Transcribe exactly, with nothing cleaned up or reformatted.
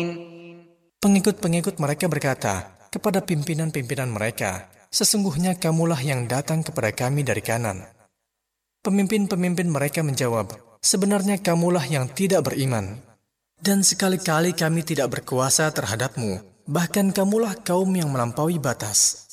Pengikut-pengikut mereka berkata kepada pimpinan-pimpinan mereka, "Sesungguhnya kamulah yang datang kepada kami dari kanan." Pemimpin-pemimpin mereka menjawab, "Sebenarnya kamulah yang tidak beriman. Dan sekali-kali kami tidak berkuasa terhadapmu, bahkan kamulah kaum yang melampaui batas."